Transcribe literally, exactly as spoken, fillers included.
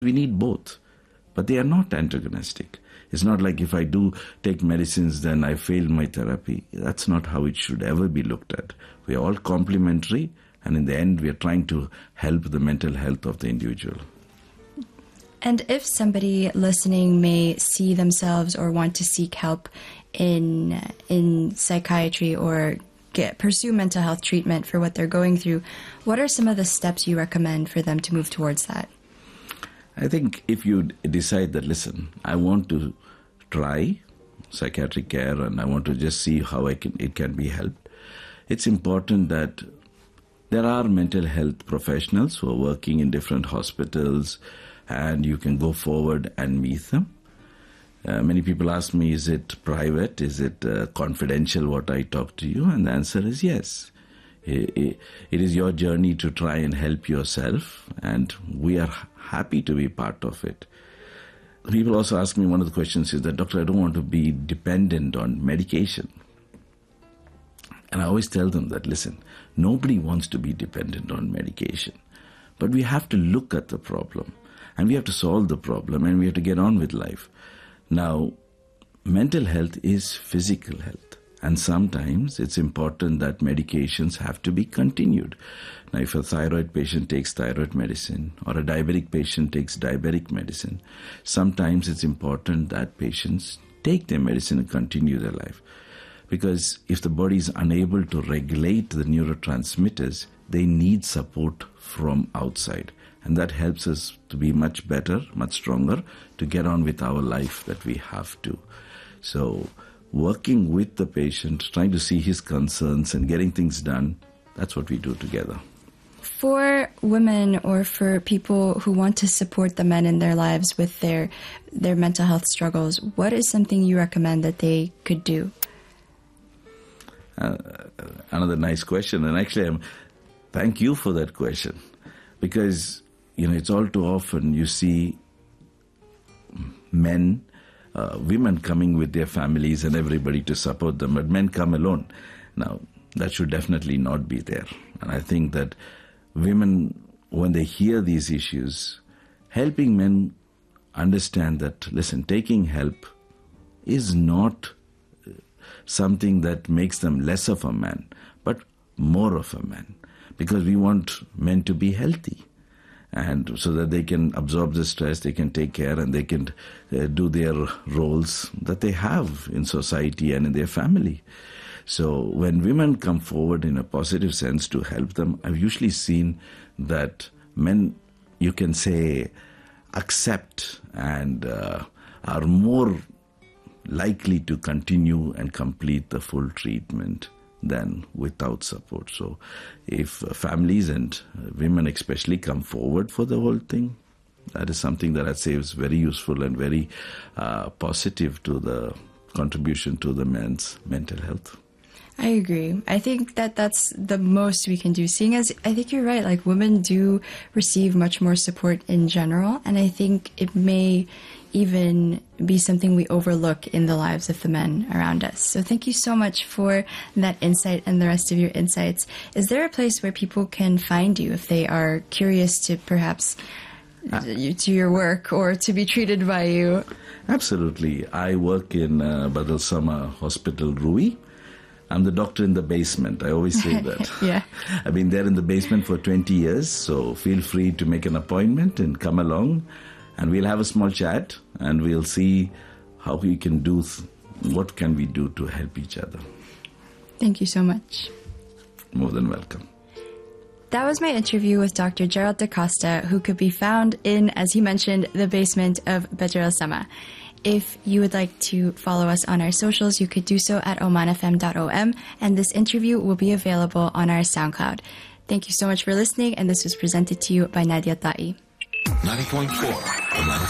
We need both, but they are not antagonistic. It's not like if I do take medicines, then I failed my therapy. That's not how it should ever be looked at. We are all complementary, and in the end, we are trying to help the mental health of the individual. And if somebody listening may see themselves or want to seek help in in psychiatry or get pursue mental health treatment for what they're going through, what are some of the steps you recommend for them to move towards that? I think if you decide that, listen, I want to try psychiatric care and I want to just see how I can it can be helped, it's important that there are mental health professionals who are working in different hospitals, and you can go forward and meet them. Uh, many people ask me, is it private? Is it uh, confidential what I talk to you? And the answer is yes. It, it is your journey to try and help yourself, and we are happy to be part of it. People also ask me, one of the questions is that, Doctor, I don't want to be dependent on medication. And I always tell them that, listen, nobody wants to be dependent on medication. But we have to look at the problem, and we have to solve the problem, and we have to get on with life. Now, mental health is physical health. And sometimes it's important that medications have to be continued. Now, if a thyroid patient takes thyroid medicine or a diabetic patient takes diabetic medicine, sometimes it's important that patients take their medicine and continue their life. Because if the body is unable to regulate the neurotransmitters, they need support from outside. And that helps us to be much better, much stronger, to get on with our life that we have to. So, working with the patient, trying to see his concerns and getting things done, that's what we do together. For women or for people who want to support the men in their lives with their their mental health struggles, what is something you recommend that they could do? Uh, another nice question, and actually I'm, thank you for that question, because you know it's all too often you see men Uh, women coming with their families and everybody to support them, but men come alone. Now, that should definitely not be there. And I think that women, when they hear these issues, helping men understand that, listen, taking help is not something that makes them less of a man, but more of a man. Because we want men to be healthy. And so that they can absorb the stress, they can take care, and they can uh, do their roles that they have in society and in their family. So when women come forward in a positive sense to help them, I've usually seen that men, you can say, accept and uh, are more likely to continue and complete the full treatment than without support. So if uh, families and uh, women especially come forward for the whole thing, that is something that I'd say is very useful and very uh, positive to the contribution to the men's mental health. I agree. I think that that's the most we can do, seeing as I think you're right, like women do receive much more support in general, and I think it may even be something we overlook in the lives of the men around us. So thank you so much for that insight and the rest of your insights. Is there a place where people can find you if they are curious to perhaps uh, to your work or to be treated by you? Absolutely. I work in uh, Badal Sama Hospital, Rui. I'm the doctor in the basement. I always say that. Yeah. I've been there in the basement for twenty years, so feel free to make an appointment and come along. And we'll have a small chat, and we'll see how we can do, th- what can we do to help each other. Thank you so much. More than welcome. That was my interview with Doctor Gerald DaCosta, who could be found in, as he mentioned, the basement of Badal Sama. If you would like to follow us on our socials, you could do so at oman f m dot o m, and this interview will be available on our SoundCloud. Thank you so much for listening, and this was presented to you by Nadia Ta'i. ninety point four Oman